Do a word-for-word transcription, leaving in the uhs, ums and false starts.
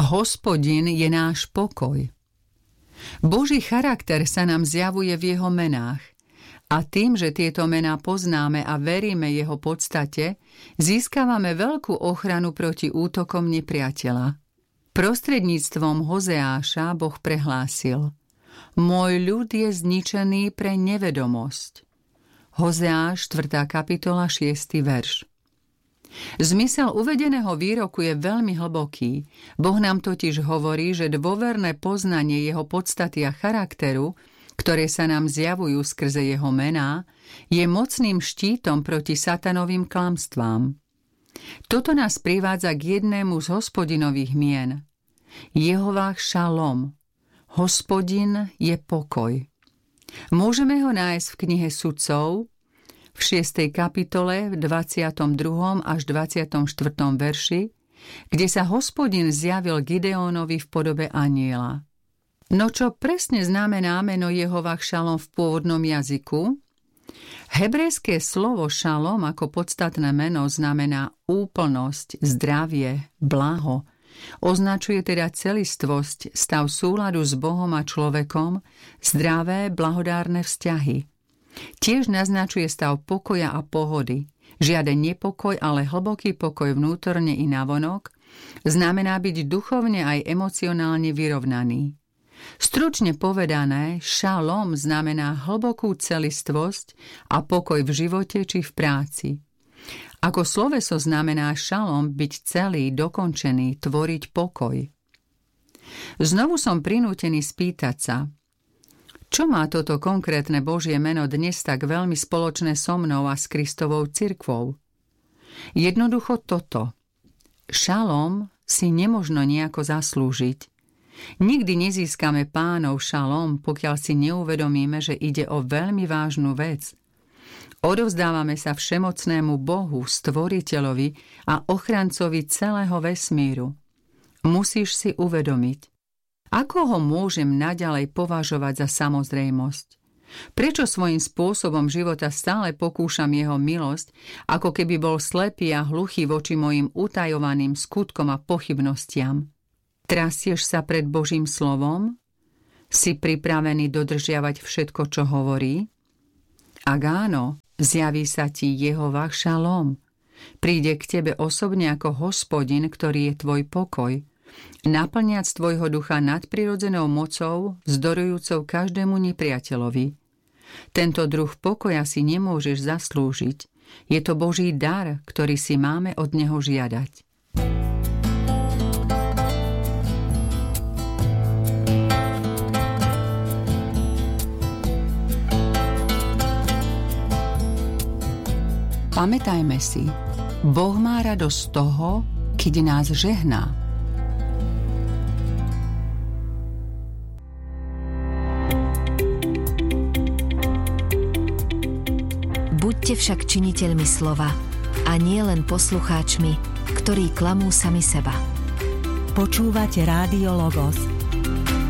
Hospodin je náš pokoj. Boží charakter sa nám zjavuje v jeho menách. A tým, že tieto mená poznáme a veríme jeho podstate, získavame veľkú ochranu proti útokom nepriateľa. Prostredníctvom Hozeáša Boh prehlásil: Môj ľud je zničený pre nevedomosť. Hozeáš, štvrtá kapitola, šiesty verš. Zmysel uvedeného výroku je veľmi hlboký. Boh nám totiž hovorí, že dôverné poznanie jeho podstaty a charakteru, ktoré sa nám zjavujú skrze jeho mená, je mocným štítom proti satanovým klamstvám. Toto nás privádza k jednému z Hospodinových mien. Jehová šalom. Hospodin je pokoj. Môžeme ho nájsť v knihe Sudcov, v šiestej kapitole, v dvadsiatom druhom až dvadsiatom štvrtom verši, kde sa Hospodin zjavil Gideónovi v podobe anjela. No čo presne znamená meno Jehová šalom v pôvodnom jazyku? Hebrejské slovo šalom ako podstatné meno znamená úplnosť, zdravie, blaho. Označuje teda celistvosť, stav súladu s Bohom a človekom, zdravé, blahodárne vzťahy. Tiež naznačuje stav pokoja a pohody. Žiaden nepokoj, ale hlboký pokoj vnútorne i navonok, znamená byť duchovne aj emocionálne vyrovnaný. Stručne povedané, šalom znamená hlbokú celistvosť a pokoj v živote či v práci. Ako sloveso znamená šalom byť celý, dokončený, tvoriť pokoj. Znovu som prinútený spýtať sa, čo má toto konkrétne Božie meno dnes tak veľmi spoločné so mnou a s Kristovou cirkvou? Jednoducho toto. Šalom si nemožno nejako zaslúžiť. Nikdy nezískame Pánov šalom, pokiaľ si neuvedomíme, že ide o veľmi vážnu vec. Odovzdávame sa všemocnému Bohu, stvoriteľovi a ochrancovi celého vesmíru. Musíš si uvedomiť, ako ho môžem naďalej považovať za samozrejmosť. Prečo svojím spôsobom života stále pokúšam jeho milosť, ako keby bol slepý a hluchý voči mojim utajovaným skutkom a pochybnostiam? Trasieš sa pred Božím slovom? Si pripravený dodržiavať všetko, čo hovorí? Ak áno, zjaví sa ti Jehová šalom. Príde k tebe osobne ako Hospodin, ktorý je tvoj pokoj, naplňať z tvojho ducha nadprirodzenou mocou, vzdorujúcou každému nepriateľovi. Tento druh pokoja si nemôžeš zaslúžiť. Je to Boží dar, ktorý si máme od neho žiadať. Pamätajme si, Boh má radosť z toho, keď nás žehná. Buďte však činiteľmi slova a nie len poslucháčmi, ktorí klamú sami seba. Počúvate Rádio Logos,